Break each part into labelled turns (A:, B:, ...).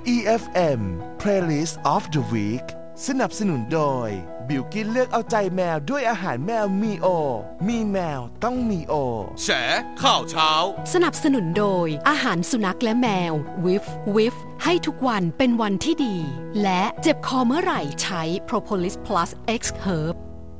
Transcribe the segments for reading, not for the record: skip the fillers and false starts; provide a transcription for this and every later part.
A: EFM Playlist of the Week สนับสนุนโดยบิลกินเลือกเอาใจแมวด้วยอาหารแมวมีโอมีแมวต้องมีโอ
B: แฉข่าวเช้า
C: สนับสนุนโดยอาหารสุนัขและแมววิฟให้ทุกวันเป็นวันที่ดีและเจ็บคอเมื่อไหร่ใช้ Propolis Plus X Herb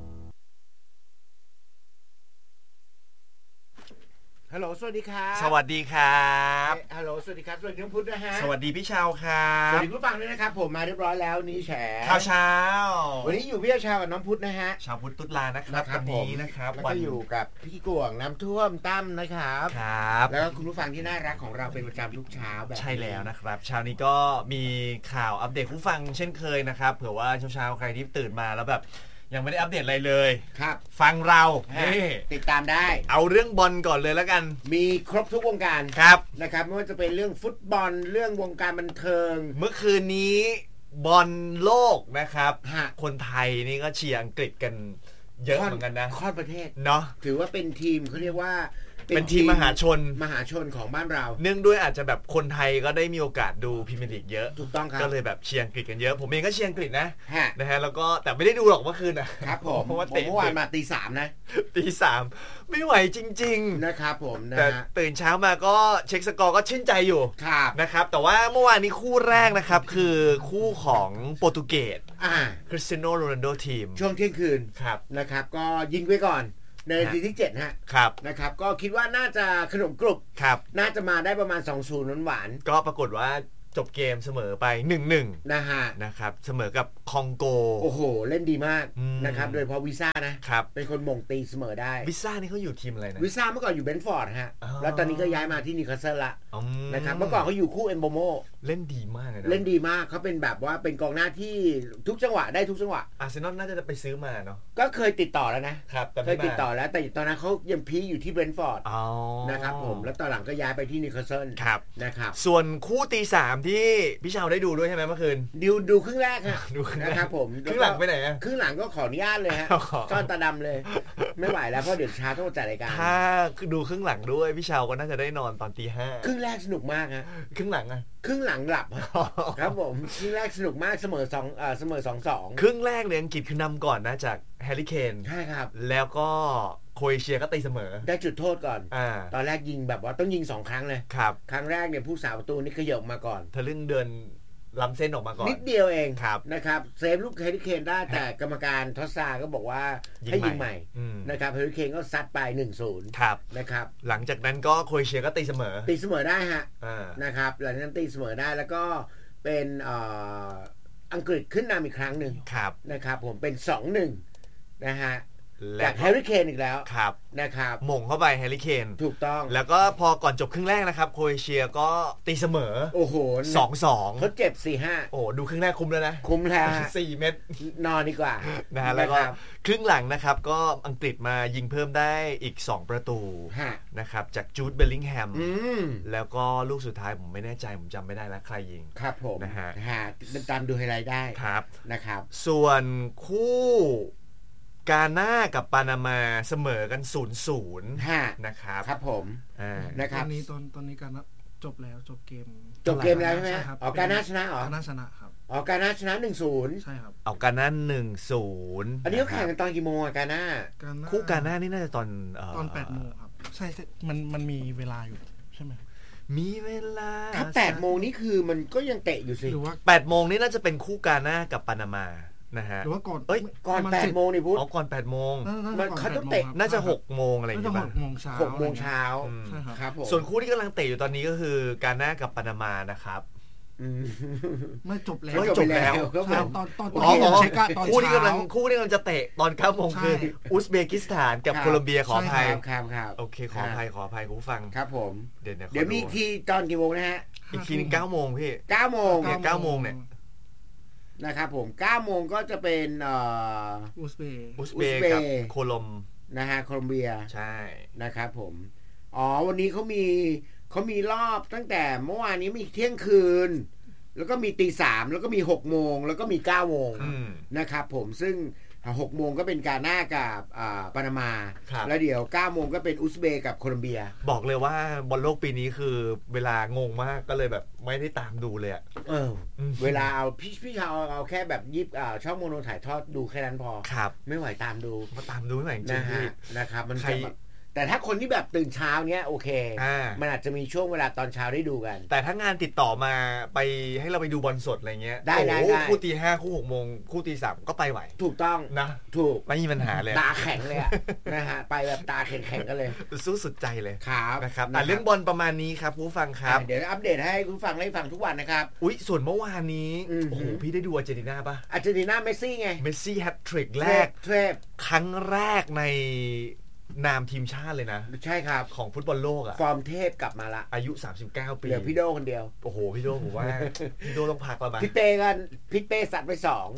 D: ฮัลโหลสวัสดีครับ
E: สวัสดีครับ
D: ฮัลโหลสวัสดีครับสวัสดีน้องพุทธนะฮะ
E: สวัสดีพี่ชาวครับ
D: สวัสดีผู้ฟังด้วยนะครับผมมาเรียบร้อยแล้วนี่แฉ
E: ข่าวเช้า
D: วันนี้อยู่พี่ชาวกับน้องพุทธนะฮะ
E: ชาวพุทธตุ๊ดลานะครับวันนี้นะครับ
D: แล้วก็อยู่กับพี่กวงน้ำท่วมตั้มนะครับ
E: ครับ
D: แล้วก็คุณผู้ฟังที่น่ารักของเราเป็นประจำทุกเช้าแบบ
E: ใช่แล้วนะครับเช้านี้ก็มีข่าวอัปเดตผู้ฟังเช่นเคยนะครับเผื่อว่าเช้าใครที่ตื่นมาแล้วแบบยังไม่ได้อัปเดตอะไรเลย
D: ครับ
E: ฟังเรา
D: ติดตามได้
E: เอาเรื่องบอลก่อนเลยแล้วกัน
D: มีครบทุกวงการ
E: ครับ
D: นะครับไม่ว่าจะเป็นเรื่องฟุตบอลเรื่องวงการบันเทิง
E: เมื่อคืนนี้บอลโลกนะครับคนไทยนี่ก็เชียร์อังกฤษกันเยอะเหมือนกันนะ
D: ค่อนประเทศ
E: เนาะ
D: ถือว่าเป็นทีมเขาเรียกว่า
E: เป็นทีมมหาช
D: นของบ้านเรา
E: เนื่องด้วยอาจจะแบบคนไทยก็ได้มีโอกาสดูพรีเมียร์ลีกเยอะ
D: ถูกต้องครับ
E: ก็เลยแบบเชียร์อังกฤษกันเยอะผมเองก็เชียร์อังกฤษนะฮะแล้วก็แต่ไม่ได้ดูหรอกเมื่อคืน
D: นะครับผมเพราะว่าเมื่อวานมาตี 3นะ
E: ตี 3ไม่ไหวจริง
D: ๆนะครับผมนะ
E: แต่ตื่นเช้ามาก็เช็คสกอร์ก็ชื่นใจอยู่นะครับแต่ว่าเมื่อวานนี้คู่แรกนะครับคือคู่ของโปรตุเกสคริสเตียโนโรนัลโดทีม
D: ช่วงเที่ยงคืนนะครับก็ยิงไว้ก่อนในนาทีที่7ฮะนะครับก็คิดว่าน่าจะขนมกรุบน่าจะมาได้ประมาณ 2-0 หวาน
E: ๆก็ปรากฏว่าจบเกมเสมอไป 1-1 นะครับเสมอกับคองโก
D: โอ้โหเล่นดีมากนะครับโดยเฉพาะวิซ่านะครับเป็นคนมงตีเสมอได้
E: วิซ่านี่เขาอยู่ทีมอะไรนะ
D: วิซ่าเมื่อก่อนอยู่เบนฟอร์ดฮะแล้วตอนนี้ก็ย้ายมาที่นิวคาสเซิลละนะครับเมื่อก่อนเขาอยู่คู่เอมโบโม
E: เล่นดีมากเลยนะ
D: เล่นดีมากเขาเป็นแบบว่าเป็นกองหน้าที่ทุกจังหวะได้ทุกจังหวะ
E: อาร์เซนอลน่าจะไปซื้อมาเนาะ
D: ก็เคยติดต่อแล้วนะครับเคยติดต่อแล้วแต่ตอนนั้นเขายังพีอยู่ที่เบนฟอร์ดนะครับผมแล้วตอนหลังก็ย้ายไปที่นิวคาสเซิลนะครับ
E: ส่วนคู่ตี 3ที่พี่ชาวได้ดูด้วยใช่ไหมเมื่อคืน
D: ดูครึ่งแรกฮะนะครับผม
E: ครึ่งหลังไปไหน
D: ครึ่งหลังก็ขออนุญาตเลยฮะก้อนตาดำเลยไม่ไหวแล้วเพราะเดี๋ยวเช้าต้องจัดรายการ
E: ถ้าดูครึ่งหลังด้วยพี่ชาวก็น่าจะได้นอนตอนตี 5
D: ครึ่งแรกสนุกมากฮะ
E: ครึ่งหลัง
D: ครึ่งหลังหลับครับผมครึ่งแรกสนุกมากเสมอ 2-2
E: ครึ่งแรกเนี่ยอังกฤษคือนำก่อนนะจากแฮร์รี่เคน
D: ใช่ครับ
E: แล้วก็โครเอเชียก็ตีเสมอ
D: ได้จุดโทษก่อนตอนแรกยิงแบบว่าต้องยิง2ครั้งเลยครั้งแรกเนี่ยผู้สาประตูนี่ขยับมาก่อน
E: ทะลึ่งเดินล้ำเส้นออกมาก่อน
D: นิดเดียวเองนะครับเซฟลูกแฮร์รี่เคนได้แต่กรรมการทอสซาก็บอกว่าให้ยิงใหม่นะครับแฮร์รี่เคนก็ซัดไป 1-0 นะครับ
E: หลังจากนั้นก็โครเอเชียก็ตีเสมอ
D: ได้ฮะนะครับหลังจากนั้นตีเสมอได้แล้วก็เป็นอังกฤษขึ้นนำอีกครั้งหนึ่งนะครับผมเป็น 2-1 นะฮะจากแฮร์รี่เคนอีกแล้วนะครับ
E: หม่งเข้าไปแฮร์รี่เคน
D: ถูกต้อง
E: แล้วก็พอก่อนจบครึ่งแรกนะครับโครเอเชียก็ตีเสมอ
D: โอ้โห
E: 2-2
D: เขาเจ็บ 4-5
E: โอ้ดูครึ่งแรกคุ้มแล้วนะ
D: คุ้มแล้ว
E: 4 เม็ด
D: นอนดีกว่า
E: นะฮะแล้วก็ครึ่งหลังนะครับก็อังกฤษมายิงเพิ่มได้อีก2ประตูนะครับจากจูดเบลลิงแฮมแล้วก็ลูกสุดท้ายผมไม่แน่ใจผมจำไม่ได้แล้วใครยิง
D: ครับผม
E: นะฮะ
D: ตามดูไฮไลท์ได้
E: ครับ
D: นะครับ
E: ส่วนคู่กาน่ากับปานามาเสมอกัน 0-0 นะครับ
D: ครับผมนะครับ
F: ตอนนี้การจบแล้วจบเกม
D: แล้วใช่ไหมกาน่าชนะเหรอก
F: าน่าชนะครับ
D: กาน่าชนะ 1-0
F: ใช่ครับ
E: กาน่า 1-0
D: อันนี้เขาแข่งกันตอนกี่โมงกาน่า
E: คู่กาน่านี่น่าจะตอน
F: 8 โมงครับใช่มันมีเวลาอยู่ใช่ไหม
E: มีเวลา
D: ถ้า8 โมงนี่คือมันก็ยังเตะอยู่สิ
E: หรือว่า8 โมงนี่น่าจะเป็นคู่กาน่ากับปานามานะฮะ
F: หรือว่า
D: ก่อน8 โมงนี่พุทธ
E: ก่อน8 โมง
D: เขาต้องเตะ
E: น่าจะ6 โมงอะไรอย่างเงี้ย
D: 6 โมงเช้า
E: ครับผมส่วนคู่ที่กำลังเตะอยู่ตอนนี้ก็คือกาน่ากับปานามานะครับ
F: ไม่จบแล้ว
E: จบแล้ว
F: ตอน
E: คู่ที่กำลังจะเตะตอน 9 โมงคืออุซเบกิสถานกับโคลอมเบียขออภัยโอเคขออภัยคุณผู้ฟัง
D: ครับผม
E: เ
D: ดี๋ยวมีอีกทีตอนกี่โมงนะฮะ
E: อีกทีนึง 9 โมงพี่
D: 9 โมง
E: เนี่ย 9 โมงเนี่ย
D: นะครับผม 9 โมงก็จะเป็น
F: อุซเบ
E: ย์กับโคลอม
D: นะฮะโคลอมเบีย
E: ใช่
D: นะครับผมวันนี้เขามีรอบตั้งแต่เมื่อวานนี้มีเที่ยงคืนแล้วก็มีตี 3แล้วก็มี 6 โมงแล้วก็มี 9 โมงนะครับผมซึ่ง 6 โมงก็เป็นกาน่ากับปานามาแล้วเดี๋ยว 9 โมงก็เป็นอุซเบย์กับโคลอมเบีย
E: บอกเลยว่าบอลโลกปีนี้คือเวลางงมากก็เลยแบบไม่ได้ตามดูเลย
D: เวลาเอาพี่ชาวเอาแค่แบบช่องโมโนถ่ายทอดดูแค่นั้นพอไม่ไหวตามดู
E: มาตามดูไม่ไหวจริง
D: ๆนะครับมันแต่ถ้าคนที่แบบตื่นเช้าเนี้ยโอเคมันอาจจะมีช่วงเวลาตอนเช้าได้ดูกัน
E: แต่ถ้างานติดต่อมาไปให้เราไปดูบอลสดอะไรเงี้ย
D: ได้
E: คู่ตี 5คู่ 6 โมงคู่ตี 3ก็ไปไหว
D: ถูกต้อง
E: นะ
D: ถูก
E: ไม่มีปัญหาเลย
D: ตาแข็งเลยนะฮะไปแบบตาแข็งๆกันเลย
E: สู้สุดใจเลย
D: ครับ
E: นะครับเรื่องบอลประมาณนี้ครับผู้ฟังครับ
D: เดี๋ยวอัปเดตให้คุณฟังได้ฟังทุกวันนะครับ
E: ส่วนเมื่อวานนี้โอ้โหพี่ได้ดูอาร์เจนตินาป่ะ
D: อาร์เจนตินาเมสซี่ไง
E: เมสซี่แฮตทริกแรกครั้งแรกในนามทีมชาติเลยนะ
D: ใช่ครับ
E: ของฟุตบอลโลก
D: ฟอร์มเทพกลับมาละ
E: อายุ39ปี
D: เหลือพี่โดคนเดียว
E: โอ้โหพี่โดผมว่าพี่โดต้องพักแล้วมั้ย
D: พี่เป้ซัดไป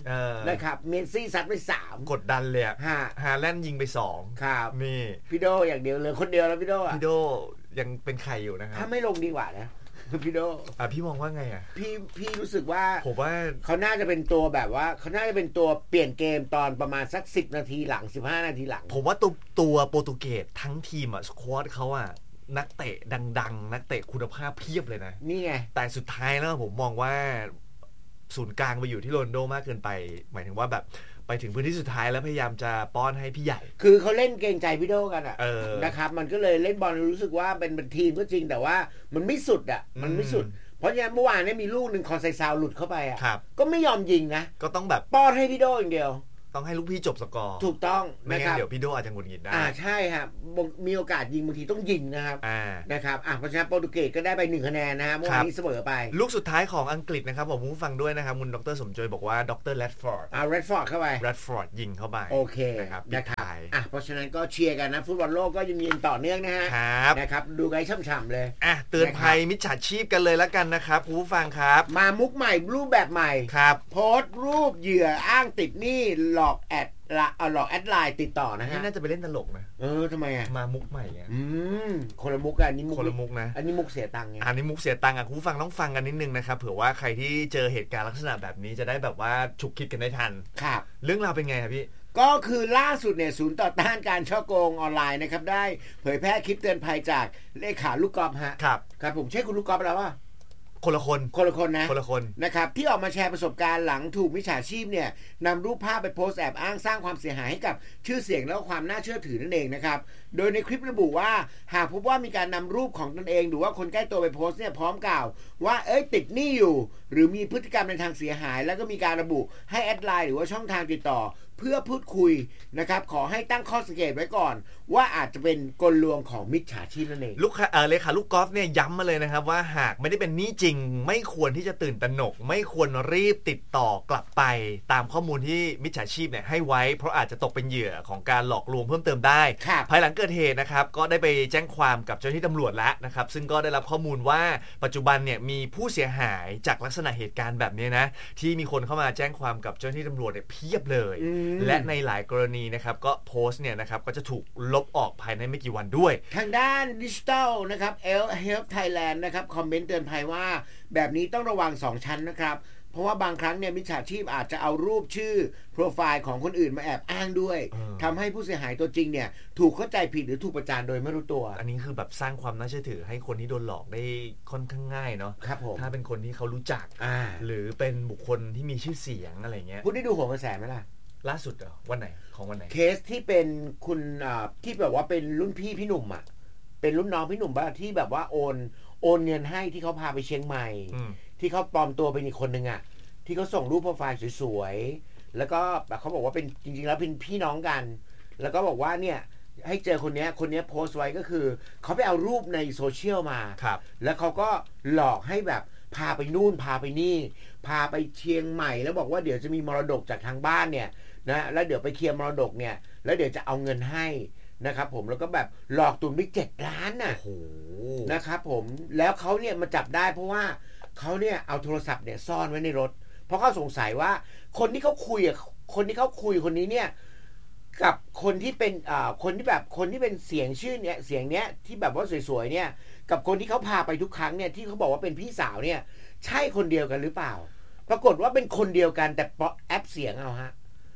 D: 2นะครับเมสซี่ซัดไป3
E: กดดันเลยฮาแลนด์ยิงไป2
D: ครับ
E: นี่
D: พี่โดอย่างเดียวเลยคนเดียวแล้วพี่โด
E: ยังเป็นไข่อยู่นะครับ
D: ถ้าไม่ลงดีกว่านะพี่โด
E: พี่มองว่าไง
D: พี่รู้สึกว่า
E: ผมว่า
D: เขาน่าจะเป็นตัวแบบว่าเขาน่าจะเป็นตัวเปลี่ยนเกมตอนประมาณสัก10 นาทีหลัง15 นาทีหลัง
E: ผมว่าตัวโปรตุเกสทั้งทีมสควอตเขานักเตะดังๆนักเตะคุณภาพเพียบเลยนะ
D: นี่ไง
E: แต่สุดท้ายแล้วผมมองว่าศูนย์กลางไปอยู่ที่โรนลโดมากเกินไปหมายถึงว่าแบบไปถึงพื้นที่สุดท้ายแล้วพยายามจะป้อนให้พี่ใหญ่
D: คือเขาเล่นเกรงใจพี่โดกันนะครับมันก็เลยเล่นบอลรู้สึกว่าเป็นทีมก็จริงแต่ว่ามันไม่สุดมันไม่สุดเพราะฉะนั้นเมื่อวานนี้มีลูกหนึ่งคอนไซซาวหลุดเข้าไปก็ไม่ยอมยิงนะ
E: ก็ต้องแบบ
D: ป้อนให้พี่โดอย่างเดียว
E: ต้องให้ลูกพี่จบสกอร์
D: ถูกต้อง
E: ไม่งั้นเดี๋ยวพี่โดอาจจะหงุดหงิดได้
D: ใช่ครับมีโอกาสยิงบางทีต้องยิงนะครับนะครับเพราะฉะนั้นโปรตุเกสก็ได้ไป1 คะแนนนะฮะเมื่อวานนี้เสมอไป
E: ลูกสุดท้ายของอังกฤษนะครับผมผู้ฟังด้วยนะครับคุณดร.สมโจยบอกว่าดร.แรดฟอร์ด
D: แรดฟอร์ดเข้าไป
E: แรดฟอร์ดยิงเข้าไป
D: โอเคนะครับเพราะฉะนั้นก็เชียร์กันนะฟุตบอลโลกก็ยังยิงต่อเนื่องนะฮะนะครับดูไงช่ำๆเลย
E: เตือนภัยมิจฉาชีพกันเลยแล้วกันนะครับผู้ฟังครับ
D: มามุกใหม่รูปแบบใหม่
E: ครับ
D: โพสต์รูปเหยื่ออ้างติดหนี้หลอกแอดไลน์ติดต่อนะฮะ
E: น่าจะไปเล่นตลกนะ
D: ทำไม
E: มามุกใหม่ไง
D: คนละมุกกันนี่มุก
E: คนละมุกนะ
D: อันนี้มุกเสียตังค์ไง
E: อันนี้มุกเสียตังค์คุณผู้ฟังต้องฟังกันนิดนึงนะครับเผื่อว่าใครที่เจอเหตุการณ์ลักษณะแบบนี้จะได้แบบว่าฉุกคิดกันได้ทัน
D: ครับ
E: เรื่องราวเป็นไงครับพี่
D: ก็คือล่าสุดเนี่ยศูนย์ต่อต้านการฉ้อโกงออนไลน์นะครับได้เผยแพร่คลิปเตือนภัยจากเลขาลูกกอล์ฟฮะครับผมใช่คุณลูกกอล์ฟแล้วว่า
E: คนละคน
D: นะ
E: คนละคน
D: นะครับที่ออกมาแชร์ประสบการณ์หลังถูกมิจฉาชีพเนี่ยนำรูปภาพไปโพสต์แอบอ้างสร้างความเสียหายให้กับชื่อเสียงและความน่าเชื่อถือนั่นเองนะครับโดยในคลิประบุว่าหากพบว่ามีการนำรูปของตนเองหรือว่าคนใกล้ตัวไปโพสต์เนี่ยพร้อมกล่าวว่าติดหนี้อยู่หรือมีพฤติกรรมในทางเสียหายแล้วก็มีการระบุให้แอดไลน์หรือว่าช่องทางติดต่อเพื่อพูดคุยนะครับขอให้ตั้งข้อสังเกตไว้ก่อนว่าอาจจะเป็นกลลวงของมิจฉาชีพนั่นเอง
E: เลขาลูกกอล์ฟเนี่ยย้ำมาเลยนะครับว่าหากไม่ได้เป็นหนี้จริงไม่ควรที่จะตื่นตระหนกไม่ควรรีบติดต่อกลับไปตามข้อมูลที่มิจฉาชีพเนี่ยให้ไว้เพราะอาจจะตกเป็นเหยื่อของการหลอกลวงเพิ่มเติมได้ภายหลังเกิดเหตุนะครับก็ได้ไปแจ้งความกับเจ้าหน้าที่ตำรวจแล้วนะครับซึ่งก็ได้รับข้อมูลว่าปัจจุบันเนี่ยมีผู้เสียหายจากลักษณะเหตุการณ์แบบนี้นะที่มีคนเข้ามาแจ้งความกับเจ้าหน้าที่ตำรวจเนี่ยเพียบเลยและในหลายกรณีนะครับก็โพสต์เนี่ยนะครับก็จะถูกลบออกภายในไม่กี่วันด้วย
D: ทางด้านดิจิทัลนะครับ Help Thailand นะครับคอมเมนต์เตือนภัยว่าแบบนี้ต้องระวัง2 ชั้นนะครับเพราะว่าบางครั้งเนี่ยมิจฉาชีพอาจจะเอารูปชื่อโปรไฟล์ของคนอื่นมาแอบอ้างด้วยทำให้ผู้เสียหายตัวจริงเนี่ยถูกเข้าใจผิดหรือถูกประจานโดยไม่รู้ตัว
E: อันนี้คือแบบสร้างความน่าเชื่อถือให้คนที่โดนหลอกได้ค่อนข้างง่ายเนาะ
D: ครับผม
E: ถ้าเป็นคนที่เขารู้จักหรือเป็นบุคคลที่มีชื่อเสียงอะไรเงี้ย
D: คุณได้ดูโหนกระแสไหมล่ะ
E: ล่าสุดเหรอวันไหนของวันไหน
D: เคสที่เป็นคุณที่แบบว่าเป็นรุ่นพี่หนุ่มอ่ะเป็นรุ่นน้องพี่หนุ่มบ้าที่แบบว่าโอนเงินให้ที่เขาพาไปเชียงใหม่ที่เขาปลอมตัวเป็นอีกคนนึงอ่ะที่เขาส่งรูปโปรไฟล์สวยๆแล้วก็แบบเขาบอกว่าเป็นจริงๆแล้วเป็นพี่น้องกันแล้วก็บอกว่าเนี่ยให้เจอคนนี้โพสต์ไว้ก็คือเขาไปเอารูปในโซเชียลมาแล้วเขาก็หลอกให้แบบพาไปนู่นพาไปนี่พาไปเชียงใหม่แล้วบอกว่าเดี๋ยวจะมีมรดกจากทางบ้านเนี่ยนะแล้วเดี๋ยวไปเคลียร์มรดกเนี่ยแล้วเดี๋ยวจะเอาเงินให้นะครับผมแล้วก็แบบหลอกตุนไป7 ล้านน่ะนะครับผมแล้วเขาเนี่ยมาจับได้เพราะว่าเขาเนี่ยเอาโทรศัพท์เนี่ยซ่อนไว้ในรถเพราะเขาสงสัยว่าคนที่เขาคุยคนนี้เนี่ยกับคนที่เป็นคนที่เป็นเสียงชื่อเนี่ยเสียงเนี้ยที่แบบว่าสวยๆเนี่ยกับคนที่เขาพาไปทุกครั้งเนี่ยที่เขาบอกว่าเป็นพี่สาวเนี่ยใช่คนเดียวกันหรือเปล่าปรากฏว่าเป็นคนเดียวกันแต่แอปเสียงเอาฮะ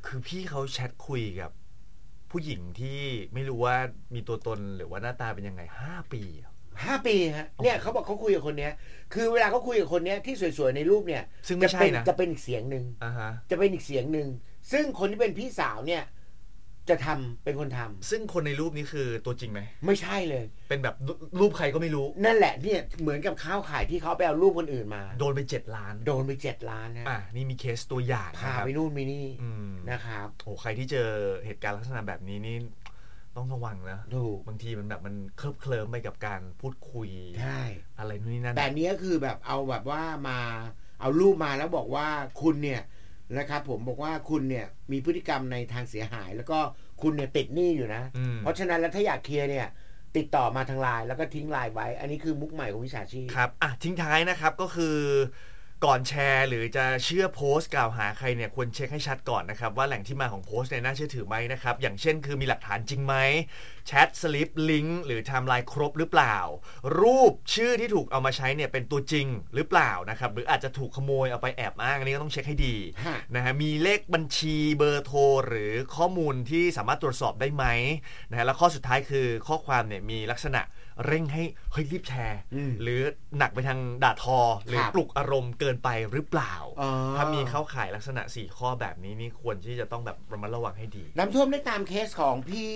E: คือพี่เขาแชทคุยกับผู้หญิงที่ไม่รู้ว่ามีตัวตนหรือว่าหน้าตาเป็นยังไง5 ปี
D: ฮะเนี่ยเขาบอกเขาคุยกับคนเนี้ยคือเวลาเขาคุยกับคนเนี้ยที่สวยๆในรูปเนี่ย
E: ซึ่งไม่ใช่นะ
D: จะเป็นอีกเสียงนึงจะเป็นอีกเสียงนึงซึ่งคนที่เป็นพี่สาวเนี่ยจะทำเป็นคนทำ
E: ซึ่งคนในรูปนี้คือตัวจริงไหม
D: ไม่ใช่เลย
E: เป็นแบบรูปใครก็ไม่รู้
D: นั่นแหละเนี่ยเหมือนกับข้าวขายที่เขาไปเอารูปคนอื่นมา
E: โดนไป7 ล้าน
D: นะ
E: นี่มีเคสตัวอย่าง
D: พาไปนู่นไปนี่นะครับ
E: โอ้ใครที่เจอเหตุการณ์ลักษณะแบบนี้นี่ต้องระวังนะบางทีมันแบบมันเคลิ้มไปกับการพูดคุย
D: ใช่
E: อะไรนู่นนี่นั่น
D: แต่เนี้ยคือแบบเอาแบบว่ามาเอารูปมาแล้วบอกว่าคุณเนี่ยนะครับผมบอกว่าคุณเนี่ยมีพฤติกรรมในทางเสียหายแล้วก็คุณเนี่ยติดหนี้อยู่นะเพราะฉะนั้นแล้วถ้าอยากเคลียร์เนี่ยติดต่อมาทางไลน์แล้วก็ทิ้งไลน์ไว้อันนี้คือมุกใหม่ของวิชาชีพ
E: ครับทิ้งท้ายนะครับก็คือก่อนแชร์หรือจะเชื่อโพสต์กล่าวหาใครเนี่ยควรเช็คให้ชัดก่อนนะครับว่าแหล่งที่มาของโพสต์เนี่ยน่าเชื่อถือไหมนะครับอย่างเช่นคือมีหลักฐานจริงไหมแชทสลิปลิงก์หรือไทม์ไลน์ครบหรือเปล่ารูปชื่อที่ถูกเอามาใช้เนี่ยเป็นตัวจริงหรือเปล่านะครับหรืออาจจะถูกขโมยเอาไปแอบอ้างอันนี้ก็ต้องเช็คให้ดีนะฮะมีเลขบัญชีเบอร์โทรหรือข้อมูลที่สามารถตรวจสอบได้ไหมนะฮะแล้วข้อสุดท้ายคือข้อความเนี่ยมีลักษณะเร่งให้รีบแชร์หรือหนักไปทางด่าทอหรือปลุกอารมณ์เกินไปหรือเปล่าถ้ามีเข้าข่ายลักษณะ4ข้อแบบนี้นี่ควรที่จะต้องแบบระมัดระวังให้ดี
D: น้ำท่วมได้ตามเคสของพี่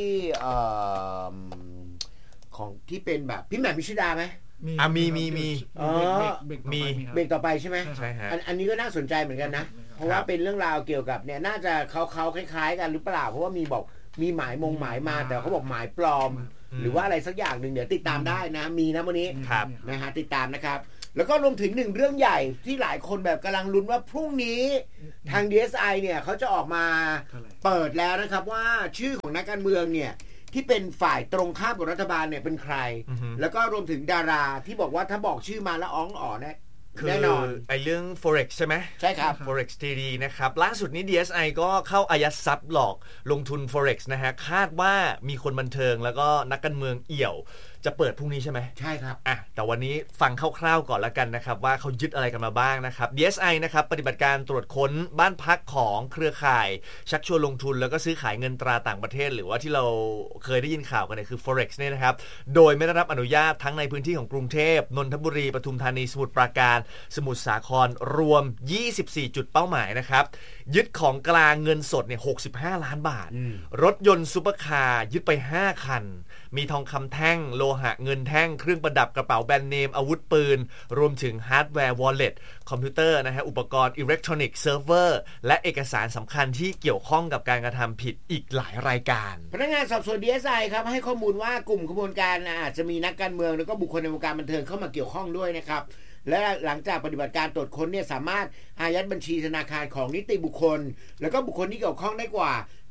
D: ของที่เป็นแบบพี่แหม่มวิชุดาไหม
E: มี
D: เบรกต่อไปใช่ไหม
E: ใช่ฮะ
D: อันนี้ก็น่าสนใจเหมือนกันนะเพราะว่าเป็นเรื่องราวเกี่ยวกับเนี่ยน่าจะเขาคล้ายๆกันหรือเปล่าเพราะว่ามีบอกมีหมายมาแต่เขาบอกหมายปลอมหรือว่าอะไรสักอย่างหนึ่งเดี๋ยวติดตามได้นะมีนะวันนี้นะฮะติดตามนะครับแล้วก็รวมถึงหนึ่งเรื่องใหญ่ที่หลายคนแบบกำลังลุ้นว่าพรุ่งนี้ทาง DSI เนี่ยเขาจะออกมาเปิดแล้วนะครับว่าชื่อของนักการเมืองเนี่ยที่เป็นฝ่ายตรงข้ามกับรัฐบาลเนี่ยเป็นใครแล้วก็รวมถึงดาราที่บอกว่าถ้าบอกชื่อมาแล้วเนี่ย
E: คือไอ้เรื่อง Forex ใช่ไหม
D: ใช่ครับ
E: Forex TD นะครับล่าสุดนี้ DSI ก็เข้าอายัดทรัพย์หลอกลงทุน Forex นะฮะคาดว่ามีคนบันเทิงแล้วก็นักการเมืองเอี่ยวจะเปิดพรุ่งนี้ใช่ไหม
D: ใช่ครับ
E: แต่วันนี้ฟังคร่าวๆก่อนละกันนะครับว่าเขายึดอะไรกันมาบ้างนะครับ DSI นะครับปฏิบัติการตรวจค้นบ้านพักของเครือข่ายชักชวนลงทุนแล้วก็ซื้อขายเงินตราต่างประเทศหรือว่าที่เราเคยได้ยินข่าวกันเนี่ยคือ Forex เนี่ยนะครับโดยไม่ได้รับอนุญาตทั้งในพื้นที่ของกรุงเทพนนทบุรีปทุมธานีสมุทรปราการสมุทรสาครรวม24จุดเป้าหมายนะครับยึดของกลางเงินสดเนี่ย65 ล้านบาทรถยนต์ซุปเปอร์คาร์ยึดไป5 คันมีทองคำแท่งโลหะเงินแท่งเครื่องประดับกระเป๋าแบรนด์เนมอาวุธปืนรวมถึงฮาร์ดแวร์วอลเล็ตคอมพิวเตอร์นะฮะอุปกรณ์อิเล็กทรอนิกส์เซิร์ฟเวอร์และเอกสารสำคัญที่เกี่ยวข้องกับการกระทำผิดอีกหลายรายการ
D: พนักงานสอบสวน DSI ครับให้ข้อมูลว่ากลุ่มขบวนการอาจจะมีนักการเมืองแล้วก็บุคคลในวงการบันเทิงเข้ามาเกี่ยวข้องด้วยนะครับและหลังจากปฏิบัติการตรวจค้นเนี่ยสามารถอายัดบัญชีธนาคารของนิติบุคคลแล้วก็บุคคลที่เกี่ยวข้องได้กว่า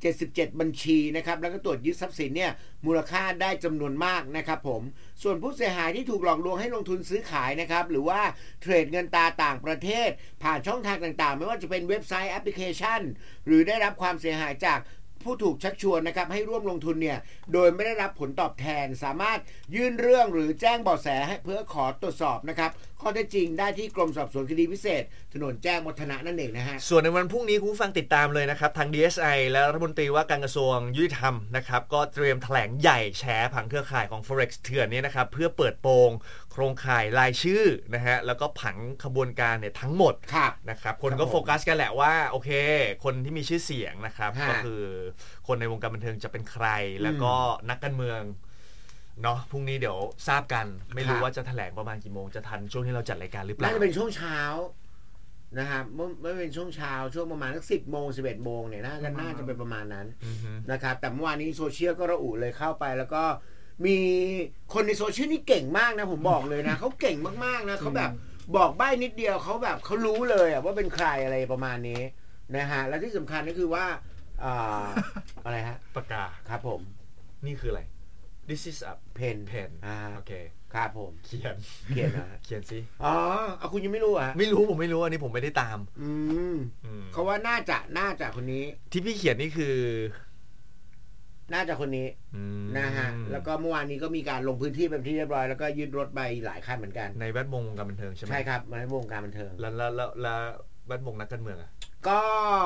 D: 77บัญชีนะครับแล้วก็ตรวจยึดทรัพย์สินเนี่ยมูลค่าได้จำนวนมากนะครับผมส่วนผู้เสียหายที่ถูกหลอกลวงให้ลงทุนซื้อขายนะครับหรือว่าเทรดเงินตราต่างประเทศผ่านช่องทางต่างๆไม่ว่าจะเป็นเว็บไซต์แอปพลิเคชันหรือได้รับความเสียหายจากผู้ถูกชักชวนนะครับให้ร่วมลงทุนเนี่ยโดยไม่ได้รับผลตอบแทนสามารถยื่นเรื่องหรือแจ้งเบาะแสให้เพื่อขอตรวจสอบนะครับข้อเท็จจริงได้ที่กรมสอบสวนคดีพิเศษถนนแจ้งวัฒนะนั่นเองนะฮะ
E: ส่วนในวันพรุ่งนี้คุณผู้ฟังติดตามเลยนะครับทาง DSI และรัฐมนตรีว่าการกระทรวงยุติธรรมนะครับก็เตรียมแถลงใหญ่แฉผังเครือข่ายของ Forex เถื่อนนี้นะครับเพื่อเปิดโปงโครงข่ายรายชื่อนะฮะแล้วก็ผังขบวนการเนี่ยทั้งหมดนะครับคนก็โฟกัสกันแหละว่าโอเคคนที่มีชื่อเสียงนะครับก็คือคนในวงการบันเทิงจะเป็นใครแล้วก็นักการเมืองเนาะพรุ่งนี้เดี๋ยวทราบกันไม่รู้ว่าจะแถลงประมาณกี่โมงจะทันช่วงที่เราจัดรายการหรือเปล่า
D: น่าจะเป็นช่วงเช้านะครับไม่เป็นช่วงเช้าช่วงประมาณสัก10 โมง 11 โมงเนี่ยน่าจะเป็นประมาณนั้นนะครับแต่เมื่อวานนี้โซเชียลก็ระอุเลยเข้าไปแล้วก็มีคนในโซเชียลนี่เก่งมากนะผมบอกเลยนะเขาเก่งมากๆนะเขาแบบบอกใบ้นิดเดียวเขาแบบเขารู้เลยว่าเป็นใครอะไรประมาณนี้นะฮะและที่สำคัญก็คือว่าอะไรฮะ
E: ปากกา
D: ครับผม
E: นี่คืออะไร This is a
D: pen
E: โอเค
D: ครับผม
E: เขียน
D: นะ
E: เขียนสิ
D: เอาคุณยังไม่รู้อ่ะ
E: ไม่รู้ผมไม่รู้อันนี้ผมไม่ได้ตาม
D: เขาว่าน่าจะคนนี้
E: ที่พี่เขียนนี่คือ
D: น่าจะคนนี้นะฮะแล้วก็เมื่อวานนี้ก็มีการลงพื้นที่เป็นที่เรียบร้อยแล้วก็ยึดรถไปหลายคันเหมือนกัน
E: ในแวดวงการบันเทิงใช่ไหม
D: ใช่ครับในแวดวงการบันเทิง
E: แล้วแวดวงนักการเมืองอ่ะ
D: ก็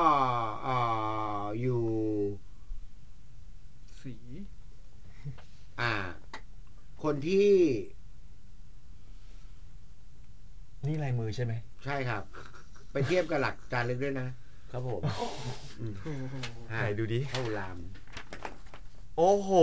D: อยู่
F: สี
D: คนที่
E: นี่ลายมือใช่ไหม
D: ใช่ครับไปเทียบกับหลักจารึกด้วยนะครับผม
E: ไหนดูดิ
D: เท่าราม
E: โอ้โห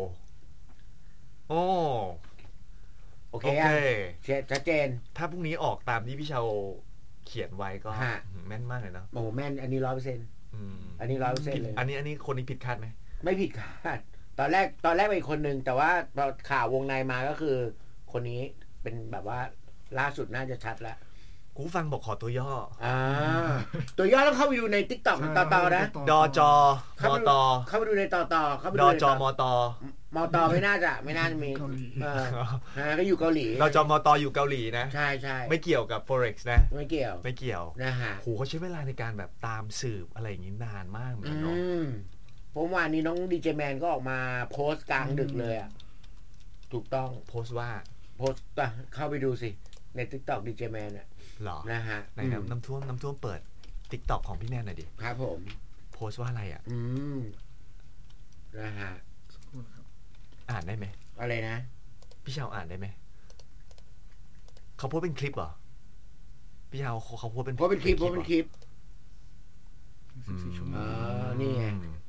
E: โอเค
D: ชัดเจน
E: ถ้าพรุ่งนี้ออกตามที่พี่เชาเขียนไว้ก็แม่นมากเลยเนาะ
D: โอ้แม่นอันนี้ 100% อันนี้ 100% เลย
E: อันนี้คนนี้ผิดคาดไหม
D: ไม่ผิดคาดตอนแรกเป็นคนนึงแต่ว่าพอข่าววงในมาก็คือคนนี้เป็นแบบว่าล่าสุดน่าจะชัดแล้ว
E: กูฟังบอกขอตัวย่อ
D: ตัวย่อต้องเข้าไปดูใน TikTok ต่อนะ
E: ดจมต
D: เข้าไปดูในต่อเข้าไป
E: ดูดจมต
D: มตไม่น่าจะมีก็อยู่เกาหลี
E: ดจมตอยู่เกาหลีนะ
D: ใช่
E: ไม่เกี่ยวกับ forex นะ
D: ไม่เกี่ยว
E: นะฮะโหเขาใช้เวลาในการแบบตามสืบอะไรอย่างนี้นานมากเหมือนกันเนาะ
D: ผมว่านี้น้องดีเจแมนก็ออกมาโพสต์กลางดึกเลยอ่ะถูกต้อง
E: โพสต์ว่า
D: เข้าไปดูสิใน TikTok ดีเจแมนอ่ะ
E: หรอ
D: นะฮะ
E: ในน้ำท่วมเปิด TikTok ของพี่แนนหน่อยดิ
D: ครับผม
E: โพสต์ว่าอะไรอ่ะ
D: นะฮะ
E: อ่านได้ไหม
D: อะไรนะ
E: พี่เชาอ่านได้ไหมเขาโพสต์เป็นคลิปเหรอพี่เชาเขาโพสต์เป็น
D: คลิปนี่ไง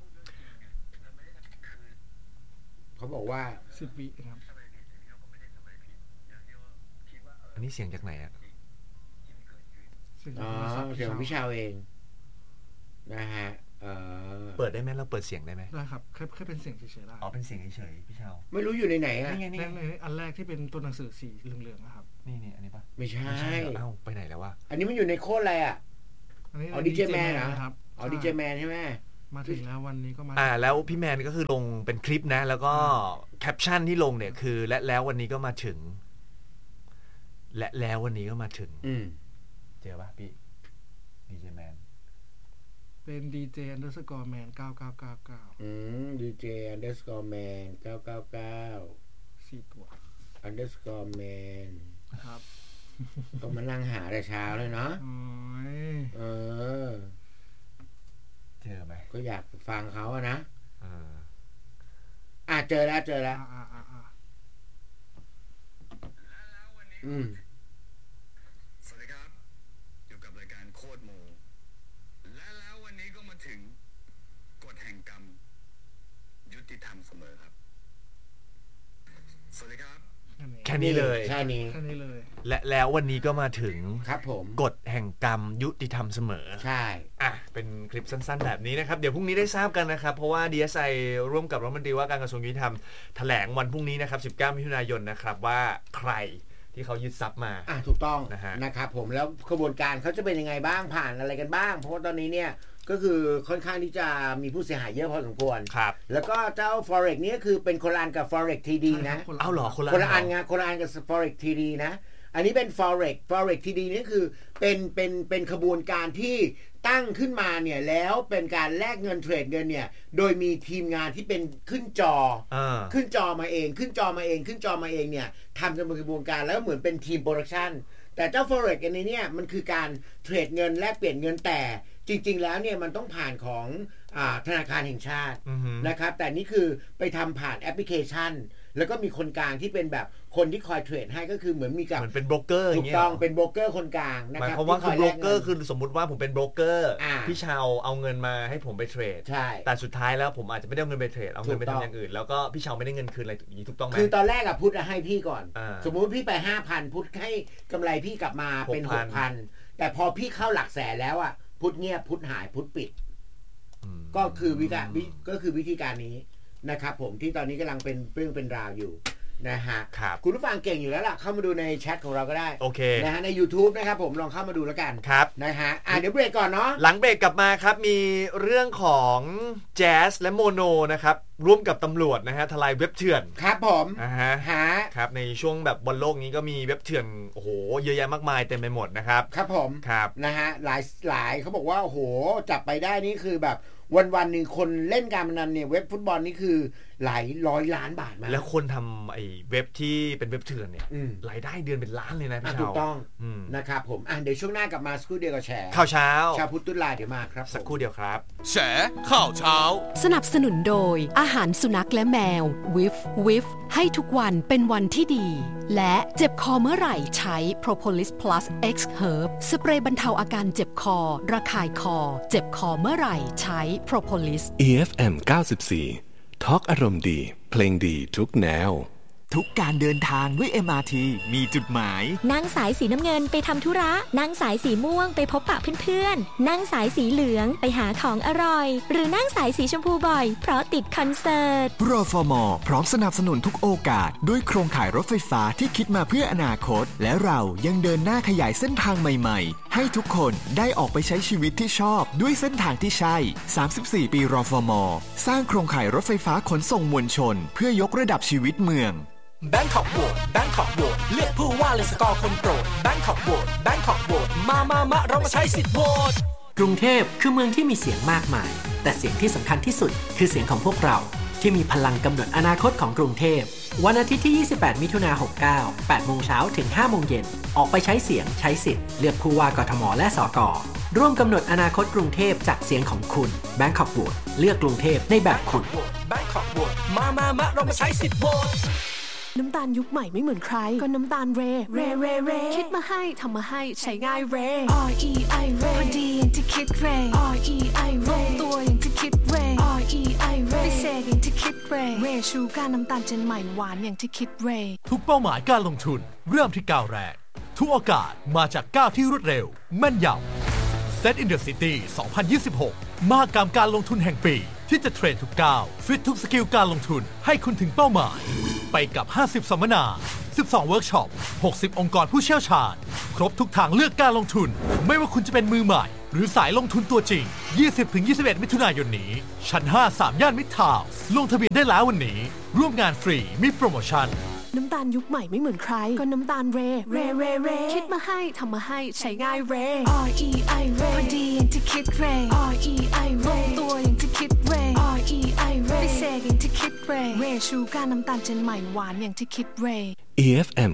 D: เขาบอกว่า
F: 10 วิครับ
E: อันนี้เสียงจากไหนอ่ะ
D: เสียงพี่ชาวเองนะฮะ
E: เปิดได้ไหมเราเปิดเสียงได้ไหม
F: ได้ครับแค่เป็นเสียงเฉยๆได้
E: เป็นเสียงเฉยๆพี่ชาว
D: ไม่รู้อยู่ในไหนอ่ะ
F: นี่ไงอันแรกที่เป็นตัวหนังสือสีเหลืองๆนะครับ
E: นี่อันนี้ปะ
D: ไม่ใช่
E: ไปไหนแล้ววะ
D: อันนี้มันอยู่ในโค้ดอะไรอ่ะดีเจแมนนะครับดีเจแมนใช่ไหม
F: มาถึงแล้ววันนี้ก็มา
E: แล้วพี่แมนก็คือลงเป็นคลิปนะแล้วก็แคปชั่นที่ลงเนี่ยคือและแล้ววันนี้ก็มาถึงและแล้ววันนี้ก็มาถึงเจอป่ะพี่ดีเจแมน
F: เป็น DJ underscore man 9999
D: DJ underscore man 999
F: 4 ตัว
D: underscore man
F: ครับ
D: ต้องมานั่งหาแต่เช้าเลยเนาะ
E: เจอไหม
D: ก็อยากฟังเขาอะนะเจอแล้ว
G: สวัสดีครับอยู่กับรายการโคตรโมและแล้ววันนี้ก็มาถึงกฎแห่งกรรมยุติธรรมเสมอครับสวัสดีครับ
E: แค่นี้เลย
D: แค่นี้
F: เลย
E: และแล้ววันนี้ก็มาถึง
D: ครับผม
E: กฎแห่งกรรมยุติธรรมเสมอ
D: ใช่
E: เป็นคลิปสั้นๆแบบนี้นะครับเดี๋ยวพรุ่งนี้ได้ทราบกันนะครับเพราะว่า DSI ร่วมกับรัฐมนตรีว่าการกระทรวงยุติธรรมแถลงวันพรุ่งนี้นะครับ19 มิถุนายนนะครับว่าใครที่เขายึดทรัพย์มา
D: ถูกต้องนะครับผมแล้วกระบวนการเขาจะเป็นยังไงบ้างผ่านอะไรกันบ้างเพราะว่าตอนนี้เนี่ยก็คือค่อนข้างที่จะมีผู้เสียหายเยอะพอสมควร
E: ครับ
D: แล้วก็เจ้า Forex นี่คือเป็นคนละอันกับ Forex TD นะ
E: เหรอ
D: คนละอันกับ Forex TD นะอันนี้เป็น Forex TD นี่คือเป็นขบวนการที่ตั้งขึ้นมาเนี่ยแล้วเป็นการแลกเงินเทรดเงินเนี่ยโดยมีทีมงานที่เป็นขึ้นจอมาเองเนี่ยทำกันเป็นกระบวนการแล้วเหมือนเป็นทีมโปรดักชันแต่เจ้า Forex อันนี้เนี่ยมันคือการเทรดเงินแลกเปลี่ยนเงินแต่จริงๆแล้วเนี่ยมันต้องผ่านของธนาคารแห่งชาตินะครับแต่นี่คือไปทำผ่านแอปพลิเคชันแล้วก็มีคนกลางที่เป็นแบบคนที่คอยเทรดให้ก็คือเหมือนมีกับ
E: เหมือนเป็นโบรกเกอร์อย่างเงี้ย
D: ถูกต้องเป็นโบรกเกอร์คนกลาง
E: นะครับหมายความว่าคือโบรกเกอร์คือสมมุติว่าผมเป็นโบรกเกอร์พี่ชาวเอาเงินมาให้ผมไปเทรดแต่สุดท้ายแล้วผมอาจจะไม่ได้เอาเงินไปเทรดเอาเงินไปทำอย่างอื่นแล้วก็พี่ชาวไม่ได้เงินคืนอะไรอย่างนี้ถูกต้องไหม
D: คือตอนแรกพุทธให้พี่ก่อนสมมุติพี่ไป 5,000 พุทธให้กำไรพี่กลับมาเป็น 6,000 แต่พอพี่เข้าหลักแสนแล้วพุทธเงียบพุทธหายพุทธปิดก็คือวิธีการนี้นะครับผมที่ตอนนี้กำลังเป็นเรื่องเป็นราวอยู่นะฮะคุณผู้ฟังเก่งอยู่แล้วล่ะเข้ามาดูในแชทของเราก็ได้
E: โอเค
D: นะฮะใน YouTube นะครับผมลองเข้ามาดูแล้วกัน
E: ครับ
D: นะฮะเดี๋ยวเบรกก่อนเนาะ
E: หลังเบรกกลับมาครับมีเรื่องของแจ๊สและโมโนนะครับร่วมกับตำรวจนะฮะทลายเว็บเถื่อน
D: ครับผม
E: ครับในช่วงแบบบอลโลกนี้ก็มีเว็บเถื่อนโอ้โหเยอะแยะมากมายเต็มไปหมดนะครับ
D: ครับผม
E: ครับ
D: นะฮะหลายเขาบอกว่าโอ้โหจับไปได้นี่คือแบบวันนึงคนเล่นการพนันเนี่ยเว็บฟุตบอลนี่คือหลายร้อยล้านบาทมา
E: แล้วคนทำไอ้เว็บที่เป็นเว็บเถื่อนเนี่ยรายได้เดือนเป็นล้านเลยนะพี่เช้า
D: ถูกต้องนะครับผมเดี๋ยวช่วงหน้ากลับมาสักครู่เดียวกับแชร์
E: ข่าวเช้า
D: ชาวพุทธตุลาเดี๋ยวมาครับ
E: สักครู่เดียวครับ
B: แชร์ข่าวเช้า
C: สนับสนุนโดยอาหารสุนัขและแมววิฟให้ทุกวันเป็นวันที่ดีและเจ็บคอเมื่อไหร่ใช้ Propolis Plus X Herb สเปรย์บรรเทาอาการเจ็บคอระคายคอเจ็บคอเมื่อไหร่ใช้ Propolis
H: EFM 94ทอล์กอารมณ์ดีเพลงดีทุกแนว
I: ทุกการเดินทางด้วย MRT มีจุดหมาย
J: นั่งสายสีน้ำเงินไปทำธุระนั่งสายสีม่วงไปพบปะเพื่อนๆนั่งสายสีเหลืองไปหาของอร่อยหรือนั่งสายสีชมพูบ่อยเพราะติดคอนเสิร์ต
I: รฟม.พร้อมสนับสนุนทุกโอกาสด้วยโครงข่ายรถไฟฟ้าที่คิดมาเพื่ออนาคตและเรายังเดินหน้าขยายเส้นทางใหม่ๆให้ทุกคนได้ออกไปใช้ชีวิตที่ชอบด้วยเส้นทางที่ใช่34ปีรฟม.สร้างโครงข่ายรถไฟฟ้าขนส่งมวลชนเพื่อยกระดับชีวิตเมือง
K: Bangkok Vote Bangkok Vote เลือกผู้ว่าเลยสกอร์คนโปรด Bangkok Vote Bangkok Vote มาเรามาใช้สิทธิ์โหวต
L: กรุงเทพคือเมืองที่มีเสียงมากมายแต่เสียงที่สำคัญที่สุดคือเสียงของพวกเราที่มีพลังกำหนดอนาคตของกรุงเทพวันอาทิตย์ที่28มิถุนายน69 8 โมงเช้าถึง 5 โมงเย็นออกไปใช้เสียงใช้สิทธิ์เลือกผู้ว่ากทมและสก.ร่วมกำหนดอนาคตกรุงเทพจากเสียงของคุณ Bangkok Vote เลือกกรุงเทพในแบบคุณ
K: Bangkok Vote มาเรามาใช้สิทธิ์โหวต
M: น้ำตาลยุคใหม่ไม่เหมือนใครก็น้ำตาลเรคิดมาให้ทำมาให้ใช้ง่ายเร REI เรพอดีอย่างที่คิดเร REI เรตัวอย่างที่คิดเร REI เรพิเศษอย่างที่คิดเรชูการน้ำตาลเจนใหม่หวานอย่างที่คิดเร
B: ทุกเป้าหมายการลงทุนเริ่มที่ก้าวแรกทุกโอกาสมาจากก้าวที่รวดเร็วแม่นยำ Set in the City 2026 มหกรรมการลงทุนแห่งปีที่จะเทรดทุกก้าวฟิตทุกสกิลการลงทุนให้คุณถึงเป้าหมายไปกับ50สัมมนา12เวิร์กช็อป60องค์กรผู้เชี่ยวชาญครบทุกทางเลือกการลงทุนไม่ว่าคุณจะเป็นมือใหม่หรือสายลงทุนตัวจริง 20-21 มิถุนายนนี้ชั้น5 3 ย่านมิตรทาวน์ลงทะเบียนได้แล้ววันนี้ร่วมงานฟรีมีโปรโมชั่น
M: น้ำตาลยุคใหม่ไม่เหมือนใครก็น้ำตาลเรคิดมาให้ทำมาให้ใช้ง่ายเร REI เรพอดีอย่างที่คิดเร REI เรตัวอย่างที่คิดเร REI เรพิเศษอย่างที่คิดเรชูการน้ำตาลเจนใหม่หวานอย่างที่คิดเร
H: EFM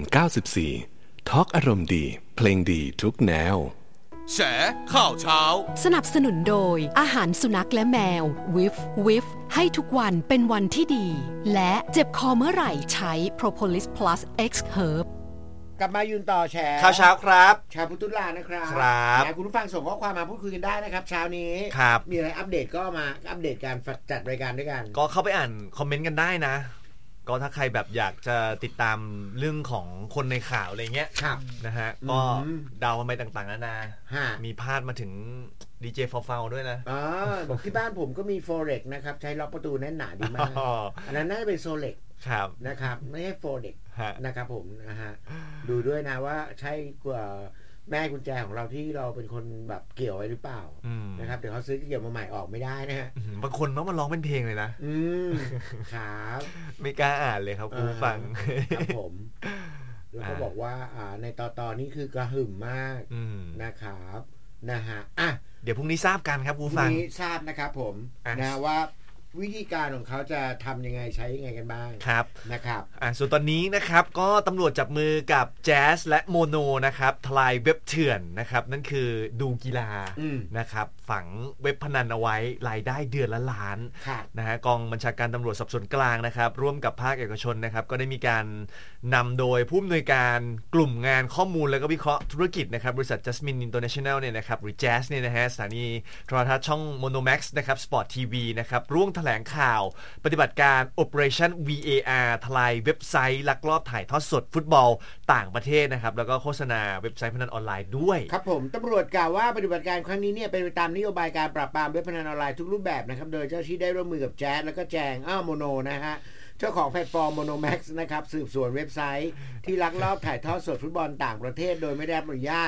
H: 94ทอล์กอารมณ์ดีเพลงดีทุกแนว
B: แฉข่าวเช้า
C: สนับสนุนโดยอาหารสุนัขและแมววิฟให้ทุกวันเป็นวันที่ดีและเจ็บคอเมื่อไหร่ใช้ Propolis Plus X Herb
D: กลับมายืนต่อแชร์
E: ข่าวเช้าครับ
D: ชาวพุทธตุลานะครับ
E: ครับ
D: คุณผู้ฟังส่งข้อความมาพูดคุยกันได้นะครับเช้านี้มีอะไรอัปเดตก็มาอัปเดตการจัดรายการด้วยกัน
E: ก็เข้าไปอ่านคอมเมนต์กันได้นะก็ถ้าใครแบบอยากจะติดตามเรื่องของคนในข่าวอะไรเงี้ยนะฮะก็เดาไปต่างๆนานามีพาดมาถึงดีเจฟอลด้วยนะ
D: ที่บ้านผมก็มีโฟเร็กนะครับใช้ล็อกประตูแน่นหนาดีมากอันนั้นน่าจะเป็นโซเล็กนะครับไม่ใช่โฟเร็กนะครับผมนะฮะดูด้วยนะว่าใช่กว่าแม่กุญแจของเราที่เราเป็นคนแบบเกี่ยวไว้หรือเปล่านะครับเดี๋ยวเขาซื้อเกี่ยวมาใหม่ออกไม่ได้นะฮะ
E: บางคนต้องมาร้องเป็นเพลงเลยนะครับไม่กล้าอ่านเลยครับคุณฟัง
D: ครับผมแล้วก็บอกว่าในตอนนี้คือกระหึ่มมากนะครับนะฮะ
E: เดี๋ยวพรุ่งนี้ทราบกันครับคุณฟัง
D: พรุ่งนี้ทราบนะครับผมนะว่าวิธีการของเขาจะทำยังไงใช้ยังไงกันบ้าง
E: ครับ
D: นะครับ
E: ส่วนตอนนี้นะครับก็ตำรวจจับมือกับแจ๊สและโมโนนะครับทลายเว็บเถื่อนนะครับนั่นคือดูกีฬานะครับฝังเว็บพนันเอาไว้รายได้เดือนละล้านนะฮะกองบัญชาการตำรวจสอบสวนกลางนะครับร่วมกับภาคเอกชนนะครับก็ได้มีการนำโดยผู้อำนวยการกลุ่มงานข้อมูลและก็วิเคราะห์ธุรกิจนะครับบริษัท Jasmine International เนี่ยนะครับหรือ Jazz เนี่ยนะฮะสถานีโทรทัศน์ช่อง Monomax นะครับ Sport TV นะครับร่วมแถลงข่าวปฏิบัติการ Operation VAR ทลายเว็บไซต์ลักลอบถ่ายทอดสดฟุตบอลต่างประเทศนะครับแล้วก็โฆษณาเว็บไซต์พนันออนไลน์ด้วย
D: ครับผมตำรวจกล่าวว่าปฏิบัติการครั้งนี้เนี่ยเป็นไปตามนโยบายการปราบปรามเว็บพนันออนไลน์ทุกรูปแบบนะครับโดยเจ้าหน้าที่ได้ร่วมมือกับแจ๊สแล้วก็แจงโมโนนะฮะเจ้าของแพลตฟอร์ม Monomax นะครับสืบสวนเว็บไซต์ที่ลักลอบถ่ายทอดสดฟุตบอลต่างประเทศโดยไม่ได้รับอนุญาต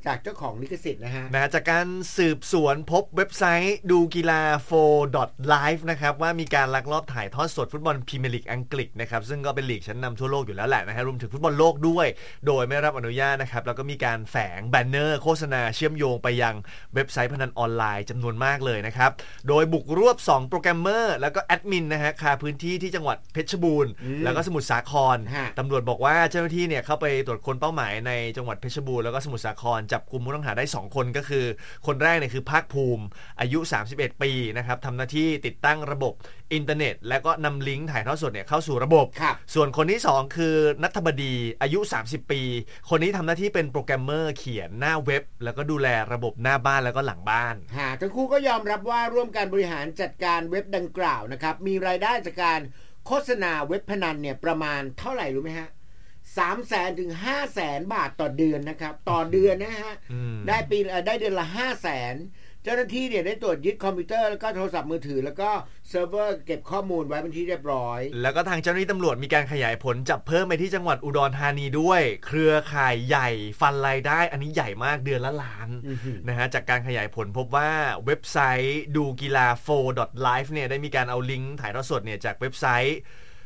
D: จากเจ้าของลิขสิทธิ์นะฮะ
E: จากการสืบสวนพบเว็บไซต์ดูกีฬา 4.live นะครับว่ามีการลักลอบถ่ายทอดสดฟุตบอลพรีเมียร์ลีกอังกฤษนะครับซึ่งก็เป็นลีกชั้นนำทั่วโลกอยู่แล้วแหละนะฮะรวมถึงฟุตบอลโลกด้วยโดยไม่รับอนุญาตนะครับแล้วก็มีการแฝงแบนเนอร์โฆษณาเชื่อมโยงไปยังเว็บไซต์พนันออนไลน์จำนวนมากเลยนะครับโดยบุกรวบ2โปรแกรมเมอร์แล้วก็แอดมินนะฮะคาพื้นที่ที่จังหวัดเพชรบูรณ์แล้วก็สมุทรสาครตำรวจบอกว่าเจ้าหน้าที่เนี่ยเข้าไปตรวจค้นเป้าหมายในจังหวัดเพชรบูรณ์แล้วก็สมุทรสาครจับกุมผู้ต้องหาได้2คนก็คือคนแรกเนี่ยคือภาคภูมิอายุ31ปีนะครับทำหน้าที่ติดตั้งระบบอินเทอร์เน็ตแล้วก็นำลิงก์ถ่ายทอดสดเนี่ยเข้าสู่ระบบส่วนคนที่2คือณัฐบดีอายุ30ปีคนนี้ทำหน้าที่เป็นโปรแกรมเมอร์เขียนหน้าเว็บแล้วก็ดูแลระบบหน้าบ้านแล้วก็หลังบ้าน
D: ทั้งคู่ก็ยอมรับว่าร่วมการบริหารจัดการเว็บดังกล่าวนะครับมีรายได้จากการโฆษณาเว็บพนันเนี่ยประมาณเท่าไหร่รู้ไหมฮะ300,000 ถึง 500,000 บาทต่อเดือนนะครับต่อเดือนนะฮะได้เดือนละ 500,000 เจ้าหน้าที่เนี่ยได้ตรวจยึดคอมพิวเตอร์แล้วก็โทรศัพท์มือถือแล้วก็เซิร์ฟเวอร์เก็บข้อมูลไว้เป็นที่เรียบร้อย
E: แล้วก็ทางเจ้าหน้าที่ตำรวจมีการขยายผลจับเพิ่มไปที่จังหวัดอุดรธานีด้วยเครือข่ายใหญ่ฟันรายได้อันนี้ใหญ่มากเดือนละล้านนะฮะจากการขยายผลพบว่าเว็บไซต์ดูกีฬา 4.live เนี่ยได้มีการเอาลิงก์ถ่ายทอดสดเนี่ยจากเว็บไซต์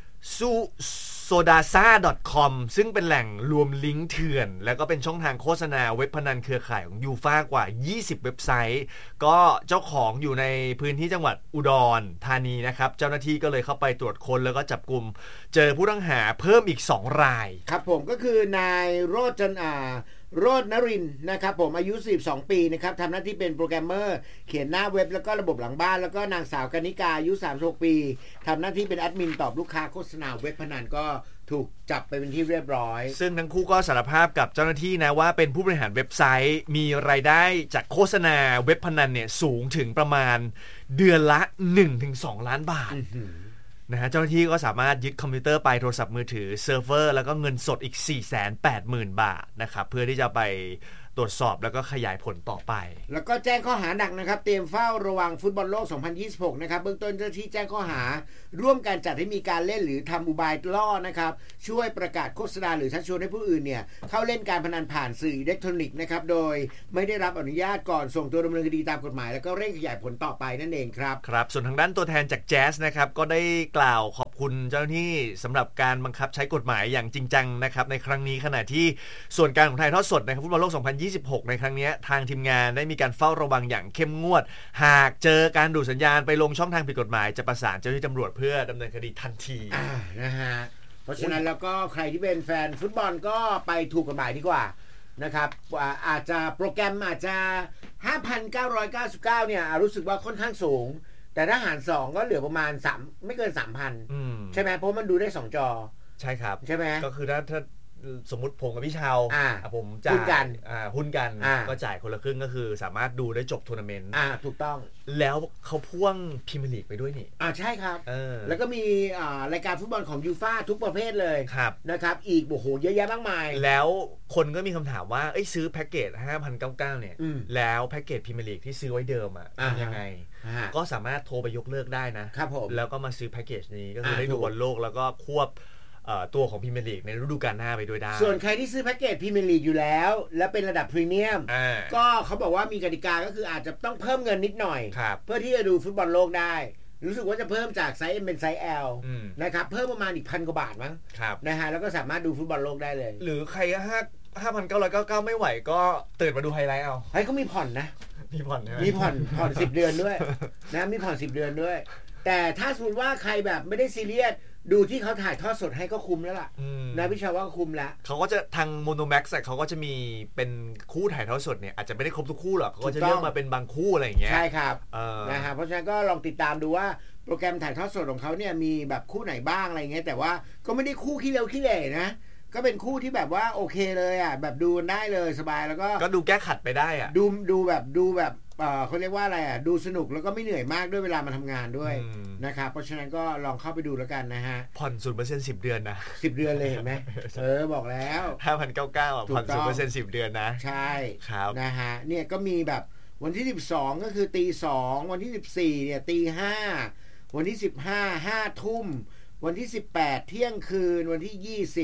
E: sodasa.com ซึ่งเป็นแหล่งรวมลิงก์เถื่อนแล้วก็เป็นช่องทางโฆษณาเว็บพนันเครือข่ายของยูฟ่ากว่า20เว็บไซต์ก็เจ้าของอยู่ในพื้นที่จังหวัดอุดรธานีนะครับเจ้าหน้าที่ก็เลยเข้าไปตรวจค้นแล้วก็จับกุมเจอผู้ต้องหาเพิ่มอีก2ราย
D: ครับผมก็คือนายโรจน์โรจนรินทร์นะครับผมอายุ42ปีนะครับทำหน้าที่เป็นโปรแกรมเมอร์เขียนหน้าเว็บแล้วก็ระบบหลังบ้านแล้วก็นางสาวกนิกาอายุ36ปีทำหน้าที่เป็นแอดมินตอบลูกค้าโฆษณาเว็บพนันก็ถูกจับไปเป็นที่เรียบร้อย
E: ซึ่งทั้งคู่ก็สารภาพกับเจ้าหน้าที่นะว่าเป็นผู้บริหารเว็บไซต์มีรายได้จากโฆษณาเว็บพนันเนี่ยสูงถึงประมาณเดือนละ 1-2 ล้านบาทนะฮะเจ้าหน้าที่ก็สามารถยึดคอมพิวเตอร์ไปโทรศัพท์มือถือเซิร์ฟเวอร์แล้วก็เงินสดอีก 480,000 บาทนะครับเพื่อที่จะไปตรวจสอบแล้วก็ขยายผลต่อไป
D: แล้วก็แจ้งข้อหาหนักนะครับเตรียมเฝ้าระวังฟุตบอลโลก 2026 นะครับเบื้องต้นเจ้าหน้าที่แจ้งข้อหาร่วมกันจัดให้มีการเล่นหรือทำอุบายล่อนะครับช่วยประกาศโฆษณาหรือชักชวนให้ผู้อื่นเนี่ยเข้าเล่นการพนันผ่านสื่ออิเล็กทรอนิกส์นะครับโดยไม่ได้รับอนุญาตก่อนส่งตัวดำเนินคดีตามกฎหมายแล้วก็เร่งขยายผลต่อไปนั่นเองครับ
E: ครับส่วนทางด้านตัวแทนจากแจ๊สนะครับก็ได้กล่าวขอบคุณเจ้าหน้าที่สำหรับการบังคับใช้กฎหมายอย่างจริงจังนะครับในครั้งนี้ขณะที่ส่วนการของไทยทอดสดในฟุตบอลโลก 2026 ในครั้งนี้ทางทีมงานได้มีการเฝ้าระวังอย่างเข้มงวดหากเจอการดูดสัญญาณไปลงช่องทางผิดกฎหมายจะประสานเจ้าหน้าที่ตำรวจเพื่อดำเนินคดีทันที
D: นะฮะเพราะฉะนั้นแล้วก็ใครที่เป็นแฟนฟุตบอลก็ไปถูกกฎหมายดีกว่านะครับอาจจะโปรแกรมอาจจะ 5,999 เนี่ยรู้สึกว่าค่อนข้างสูงแต่ถ้าหาร2ก็เหลือประมาณ3ไม่เกิน 3,000 ใช่ไหมเพราะมันดูได้2จอ
E: ใช่ครับ
D: ใช่ไหม
E: ก็คือถ้าสมมุติผมกับพี่ชาวผมจ่ายหุ้นกันก็จ่ายคนละครึ่งก็คือสามารถดูได้จบทัวร์นาเมนต์
D: ถูกต้อง
E: แล้วเขาพ่วงพรีเมียร์ลีกไปด้วยนี่
D: ใช่ครับแล้วก็มีรายการฟุตบอลของยูฟ่าทุกประเภทเลยนะครับอีกโอ้โหเยอะแยะมากมาย
E: แล้วคนก็มีคำถามว่าซื้อแพ็กเกจ 5,999 เนี่ยแล้วแพ็กเกจพรีเมียร์ลีกที่ซื้อไว้เดิมยังไงก็สามารถโทรไปยกเลิกได้นะครับผมแล้วก็มาซื้อแพ็กเกจนี้ก็คือได้ดูบอลโลกแล้วก็ควบตัวของพรีเมียร์ลีกในฤดูกาลหน้าไปด้วยได้
D: ส่วนใครที่ซื้อแพ็กเกจพรีเมียร์ลีกอยู่แล้วและเป็นระดับพรีเมียมก็เขาบอกว่ามีกติกาก็คืออาจจะต้องเพิ่มเงินนิดหน่อยเพื่อที่จะดูฟุตบอลโลกได้รู้สึกว่าจะเพิ่มจากไซส์ M เป็นไซส์ L นะครับเพิ่มประมาณอีก1,000 กว่าบาทมั้งนะฮะแล้วก็สามารถดูฟุตบอลโลกได้เลย
E: หรือใคร5,999 ไม่ไหวก็ตื่นมาดูไฮไลท์เอา
D: เขามีผ่อนนะ
E: มีผ่อน
D: 10 เดือนด้วยนะมีผ่อน10 เดือนด้วยแต่ถ้าสมมติว่าใครแบบไม่ได้ซีเรียสดูที่เขาถ่ายทอดสดให้ก็คุ้มแล้วล่ะนะพี่ชาวว่าคุ้มแล้ว
E: เขาก็จะทางโมโนแม็กซ์เขาก็จะมีเป็นคู่ถ่ายทอดสดเนี่ยอาจจะไม่ได้ครบทุกคู่หรอกเขาก็จะเลือกมาเป็นบางคู่อะไรอย่างเงี้ย
D: ใช่ครับนะฮะเพราะฉะนั้นก็ลองติดตามดูว่าโปรแกรมถ่ายทอดสดของเขาเนี่ยมีแบบคู่ไหนบ้างอะไรเงี้ยแต่ว่าก็ไม่ได้คู่ขี้เร็วขี้เหร่นะก็เป็นคู่ที่แบบว่าโอเคเลยแบบดูได้เลยสบายแล้วก็
E: ดูแก้ขัดไปได้
D: ดูแบบเขาเรียกว่าอะไรดูสนุกแล้วก็ไม่เหนื่อยมากด้วยเวลามาทำงานด้วยนะครับเพราะฉะนั้นก็ลองเข้าไปดูแล้วกันนะฮะ
E: ผ่อน 0% 10 เดือนนะ
D: 10 เดือนเลยเห็นไหมบอกแล้ว
E: 5,999 ผ่อน 0% 10 เดือนนะ
D: ใช่
E: ครับ
D: นะฮะเนี่ยก็มีแบบวันที่12ก็คือ 2:00 วันที่14เนี่ย 5:00 วันที่15 5 ทุ่มวันที่18เที่ยงคืนวันที่20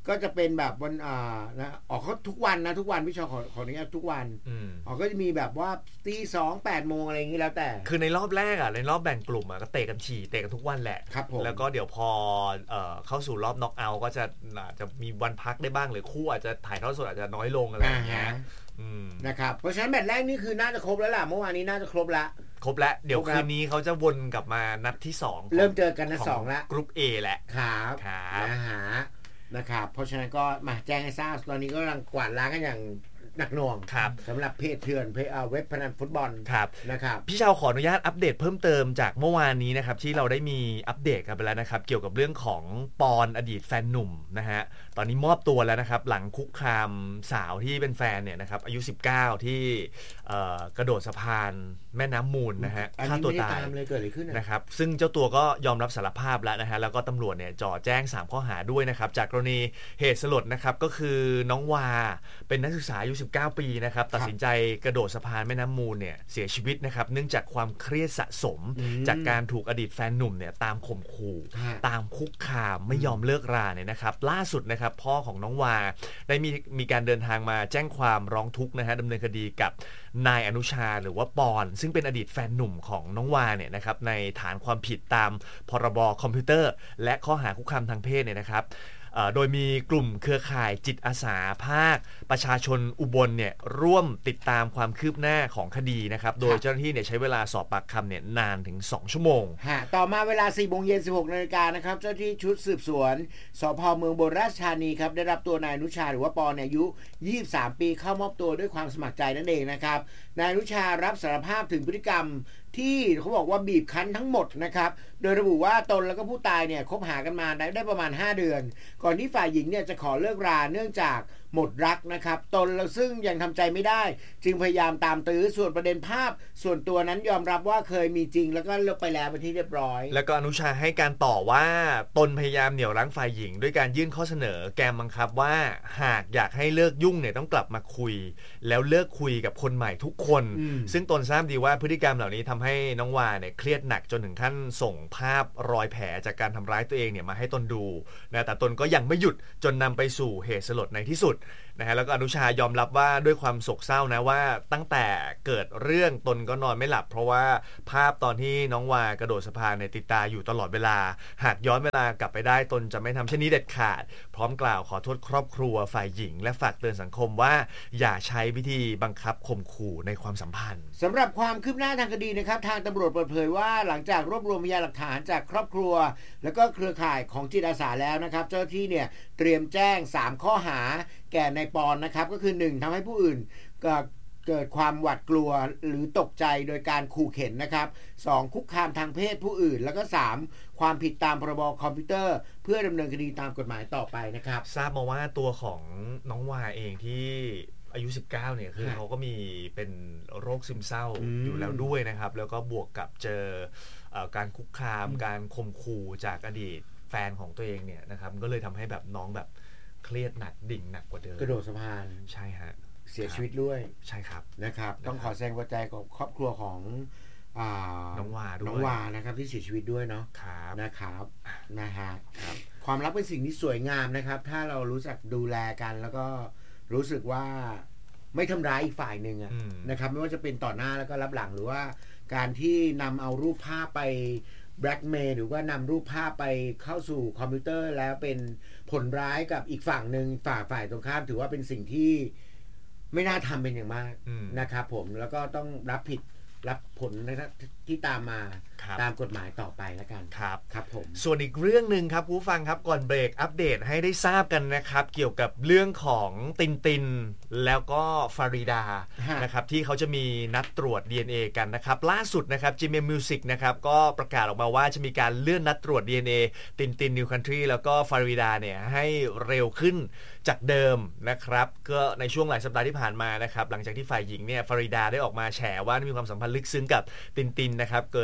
D: ก็จะเป็นแบบวันนะออกเขาทุกวันนะทุกวันพี่ชอขออนุญาตทุกวันก็จะมีแบบว่าตีสอง8 โมงอะไรอย่างนี้แล้วแต่
E: คือในรอบแรกในรอบแบ่งกลุ่มก็เตะกันเตะกันทุกวันแหละ
D: ครับผม
E: แล้วก็เดี๋ยวพอเข้าสู่รอบน็อกเอาท์ก็จะมีวันพักได้บ้างหรือคู่อาจจะถ่ายทอดสดอาจจะน้อยลงอะไรอย่างเงี้ย
D: นะครับเพราะฉะนั้นแมตช์แรกนี่คือน่าจะครบแล้วล่ะเมื่อวานนี้น่าจะครบแล้ว
E: เดี๋ยวคืนนี้เขาจะวนกลับมานัดที่2
D: เริ่มเจอกันนัด2แล้ว
E: กรุ๊ป A แหละ
D: ครับนะครับเพราะฉะนั้นก็มาแจ้งให้ทราบตอนนี้ก็กำลังกวาดล้างกันอย่างหนักหน่วงสำหรับเพจเถื่อนเว็บพนันฟุตบอลนะครับ
E: พี่ชาวขออนุญาตอัปเดตเพิ่มเติมจากเมื่อวานนี้นะครับที่เราได้มีอัปเดตกันไปแล้วนะครับเกี่ยวกับเรื่องของปอนอดีตแฟนหนุ่มนะฮะตอนนี้มอบตัวแล้วนะครับหลังคุกคามสาวที่เป็นแฟนเนี่ยนะครับอายุ19ที่กระโดดสะพานแม่น้ำมูลนะฮะฆ่าตัวตายนะครับซึ่งเจ้าตัวก็ยอมรับสารภาพแล้วนะฮะแล้วก็ตำรวจเนี่ยจ่อแจ้ง3ข้อหาด้วยนะครับจากกรณีเหตุสลดนะครับก็คือน้องวาเป็นนักศึกษาอายุ19 ปีนะครับตัดสินใจกระโดดสะพานแม่น้ำมูลเนี่ยเสียชีวิตนะครับเนื่องจากความเครียดสะสมจากการถูกอดีตแฟนหนุ่มเนี่ยตามข่มขู่ตามคุกคามไม่ยอมเลิกราเนี่ยนะครับล่าสุดนะครับพ่อของน้องวาได้มีการเดินทางมาแจ้งความร้องทุกข์นะฮะดำเนินคดีกับนายอนุชาหรือว่าปอนซึ่งเป็นอดีตแฟนหนุ่มของน้องวาเนี่ยนะครับในฐานความผิดตามพรบคอมพิวเตอร์และข้อหาคุกคามทางเพศเนี่ยนะครับโดยมีกลุ่มเครือข่ายจิตอาสาภาคประชาชนอุบลเนี่ยร่วมติดตามความคืบหน้าของคดีนะครับโดยเจ้าหน้าที่เนี่ยใช้เวลาสอบปากคำเนี่ยนานถึง2 ชั่วโมง
D: ต่อมาเวลา 4:16 น.นะครับเจ้าหน้าที่ชุดสืบสวนสภ.เมืองอุบลราชธานีครับได้รับตัวนายอนุชาหรือว่าปอนอายุ23 ปีเข้ามอบตัวด้วยความสมัครใจนั่นเองนะครับนายอนุชารับสารภาพถึงพฤติกรรมที่เขาบอกว่าบีบคั้นทั้งหมดนะครับโดยระบุว่าตนแล้วก็ผู้ตายเนี่ยคบหากันมาได้ประมาณ5 เดือนก่อนที่ฝ่ายหญิงเนี่ยจะขอเลิกราเนื่องจากหมดรักนะครับตนแล้วซึ่งยังทำใจไม่ได้จึงพยายามตามตื้อส่วนประเด็นภาพส่วนตัวนั้นยอมรับว่าเคยมีจริงแล้วก็เลิกไปแล้วเป็นที่เรียบร้อย
E: แล้วก็อนุชาให้การต่อว่าตนพยายามเหนี่ยวรั้งฝ่ายหญิงด้วยการยื่นข้อเสนอแกมบังคับว่าหากอยากให้เลิกยุ่งเนี่ยต้องกลับมาคุยแล้วเลิกคุยกับคนใหม่ทุกคนซึ่งตนทราบดีว่าพฤติกรรมเหล่านี้ทำให้น้องวาเนี่ยเครียดหนักจนถึงขั้นส่งภาพรอยแผลจากการทำร้ายตัวเองเนี่ยมาให้ตนดูนะแต่ตนก็ยังไม่หยุดจนนำไปสู่เหตุสลดในที่สุดนะฮะแล้วก็อนุชายอมรับว่าด้วยความโศกเศร้านะว่าตั้งแต่เกิดเรื่องตนก็นอนไม่หลับเพราะว่าภาพตอนที่น้องวากระโดดสะพานในติดตาอยู่ตลอดเวลาหากย้อนเวลากลับไปได้ตนจะไม่ทำเช่นนี้เด็ดขาดพร้อมกล่าวขอโทษครอบครัวฝ่ายหญิงและฝากเตือนสังคมว่าอย่าใช้วิธีบังคับข่มขู่ในความสัมพันธ์
D: สำหรับความคืบหน้าทางคดีนะครับทางตำรวจเปิดเผยว่าหลังจากรวบรวมพยานหลักฐานจากครอบครัวแล้วก็เครือข่ายของจิตอาสาแล้วนะครับเจ้าหน้าที่เนี่ยเตรียมแจ้ง3ข้อหาแก่นายปอนนะครับก็คือ1ทำให้ผู้อื่นเกิดความหวาดกลัวหรือตกใจโดยการขู่เข็นนะครับ2คุกคามทางเพศผู้อื่นแล้วก็3ความผิดตามพรบคอมพิวเตอร์เพื่อดำเนินคดีตามกฎหมายต่อไปนะครับ
E: ทราบมาว่าตัวของน้องวาเองที่อายุ19เนี่ยคือเขาก็มีเป็นโรคซึมเศร้าอยู่แล้วด้วยนะครับแล้วก็บวกกับเจอการคุกคามการข่มขู่จากอดีตแฟนของตัวเองเนี่ยนะครับก็เลยทำให้แบบน้องแบบเครียดหนักดิ่งหนักกว่าเดิม
D: กระโดดสะพาน
E: ใช่ฮะ
D: เสียชีวิตด้วย
E: ใช่ครับ
D: นะครับต้องขอแสดงความเสียใจกับครอบครัวของ
E: น้องวาด้วย
D: น้องวานะครับที่เสียชีวิตด้วยเนาะนะครับนะฮะความรักเป็นสิ่งที่สวยงามนะครับถ้าเรารู้จักดูแลกันแล้วก็รู้สึกว่าไม่ทำร้ายอีกฝ่ายหนึ่งนะครับไม่ว่าจะเป็นต่อหน้าแล้วก็รับหลังหรือว่าการที่นำเอารูปภาพไปแบล็กเมย์หรือว่านำรูปภาพไปเข้าสู่คอมพิวเตอร์แล้วเป็นผลร้ายกับอีกฝั่งหนึ่งฝ่ายตรงข้ามถือว่าเป็นสิ่งที่ไม่น่าทำเป็นอย่างมากนะครับผมแล้วก็ต้องรับผิดรับผลที่ตามมาตามกฎหมายต่อไปแล้วกันครับผม
E: ส่วนอีกเรื่องนึงครับผู้ฟังครับก่อนเบรกอัปเดตให้ได้ทราบกันนะครับเกี่ยวกับเรื่องของตินแล้วก็ฟาริดานะครับที่เขาจะมีนัดตรวจ DNA กันนะครับล่าสุดนะครับ GMM Music นะครับก็ประกาศออกมาว่าจะมีการเลื่อนนัดตรวจ DNA ติน New Country แล้วก็ฟาริดาเนี่ยให้เร็วขึ้นจากเดิมนะครับก็ในช่วงหลายสัปดาห์ที่ผ่านมานะครับหลังจากที่ฝ่ายหญิงเนี่ยฟาริดาได้ออกมาแฉว่ามีความสัมพันธ์ลึกซึ้งกับตินนะครับเกิด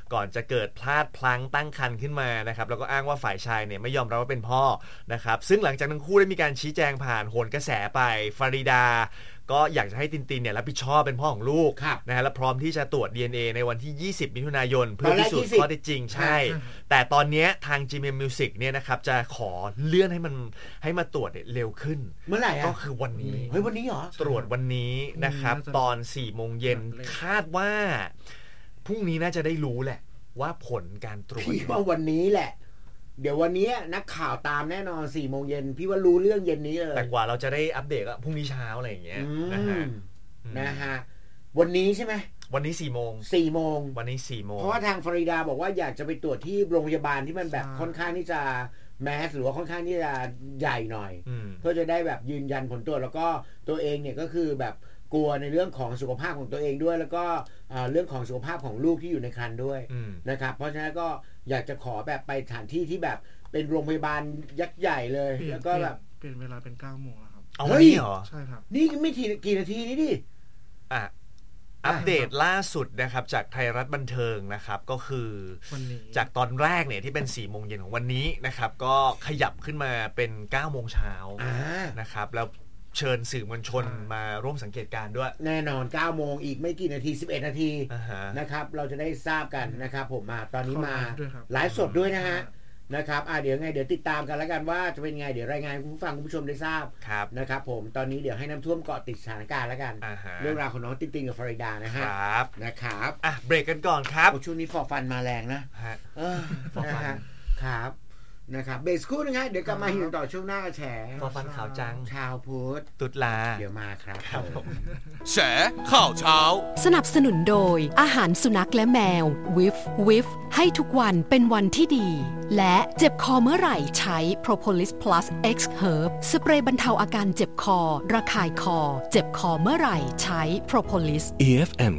E: ก่อนจะเกิดพลาดพลั้งตั้งครรภ์ขึ้นมานะครับแล้วก็อ้างว่าฝ่ายชายเนี่ยไม่ยอมรับว่าเป็นพ่อนะครับซึ่งหลังจากทั้งคู่ได้มีการชี้แจงผ่านโหนกระแสไปฟาริดาก็อยากจะให้ตินตินเนี่ยรับผิดชอบเป็นพ่อของลูกนะฮะและพร้อมที่จะตรวจ DNA ในวันที่20มิถุนายนเพื่อพิสูจน์ข้อเท็จจริงใช่แต่ตอนนี้ทาง GMM Music เนี่ยนะครับจะขอเลื่อนให้มาตรวจเร็วขึ้น
D: เมื่อไหร่
E: ก็คือวันนี้
D: เฮ้ยวันนี้เหรอ
E: ตรวจวันนี้นะครับตอน 4:00 นคาดว่าพรุ่งนี้น่าจะได้รู้แหละว่าผลการตรวจ
D: พี่ว่าวันนี้แหละเดี๋ยววันนี้นักข่าวตามแน่นอน 4:00 นพี่ว่ารู้เรื่องเย็นนี้เลย
E: แต่กว่าเราจะได้อัปเดตก็พรุ่งนี้เช้าอะไรอย่างเงี้ย
D: นะฮะวันนี้ใช่ไหม
E: วันนี้ 4:00
D: น
E: วันนี้ 4:00 น
D: เพราะว่าทางฟลอริดาบอกว่าอยากจะไปตรวจที่โรงพยาบาลที่มันแบบค่อนข้างที่จะแมสหรือว่าค่อนข้างที่จะใหญ่หน่อยเพื่อจะได้แบบยืนยันผลตรวจแล้วก็ตัวเองเนี่ยก็คือแบบกลัวในเรื่องของสุขภาพของตัวเองด้วยแล้วก็เรื่องของสุขภาพของลูกที่อยู่ในครรภ์ด้วยนะครับเพราะฉะนั้นก็อยากจะขอแบบไปสถานที่ที่แบบเป็นโรงพยาบาลยักษ์ใหญ่เลยแล้วก็แบบ
F: เปลี่ยนเวลาเป็น 9:00 นแล้วครับ
E: เอาวันนี้เหรอ
F: ใช่ครับ
D: นี่ไม่กี่นาทีนี้ดิ
E: อัปเดตล่าสุดนะครับจากไทยรัฐบันเทิงนะครับก็คือจากตอนแรกเนี่ยที่เป็น 4:00 นของวันนี้นะครับก็ขยับขึ้นมาเป็น 9:00 นนะครับแล้วเชิญสื่อมวลชนมาร่วมสังเกตการณ์ด้วย
D: แน่นอน 9:00 นอีกไม่กี่นาที11 นาทีนะครับเราจะได้ทราบกันนะครับผมมาตอนนี้มาไลฟ์สดด้วยนะฮะนะครับเดี๋ยวติดตามกันแล้วกันว่าจะเป็นไงเดี๋ยวรายงานคุณผู้ฟังคุณผู้ชมได้ทราบนะครับผมตอนนี้เดี๋ยวให้น้ำท่วมเกาะติดสถานการณ์แล้วกันเรื่องราวของน้องตินกับฟลอริดานะฮะนะครับ
E: เบรกกันก่อนครับ
D: ช่วงนี้ฟอฟันมาแรงนะฟอฟันครับนะครับเบสคู่นึงฮะเดี๋ยวกลับมาหิวต่อช่วงหน้าแฉ
E: ฟอฟันขาวจัง
D: ชาวพุทธ
E: ตุลา
D: เดี๋ยวมาครับ
A: แฉข่าวเช้า
C: สนับสนุนโดยอาหารสุนัขและแมววิฟให้ทุกวันเป็นวันที่ดีและเจ็บคอเมื่อไหร่ใช้ Propolis Plus X Herb สเปรย์บรรเทาอาการเจ็บคอระคายคอเจ็บคอเมื่อไหร่ใช้ Propolis
H: EFM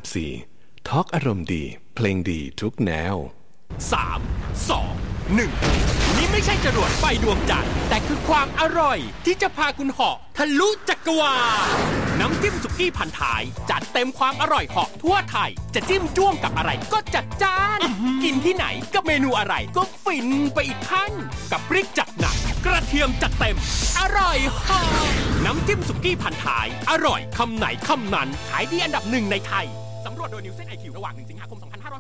H: 94 Talk อารมณ์ดีเพลงดีทุกแนว
K: 3 2 1นี่ไม่ใช่จรวดไฟดวงจันทร์แต่คือความอร่อยที่จะพาคุณเหาะทะลุจักรวาลน้ำจิ้มสุกี้พันท้ายจัดเต็มความอร่อยเหาะทั่วไทยจะจิ้มจ้วงกับอะไรก็จัดจ้านกินที่ไหนกับเมนูอะไรก็ฟินไปอีกขั้นกับพริกจัดหนักกระเทียมจัดเต็มอร่อยเหาะน้ำจิ้มสุกี้พันท้ายอร่อยคำไหนคำนั้นขายดีอันดับ1ในไทยสำรวจโดยนิวเซน IQ ระหว่าง1 สิงหาคม 2564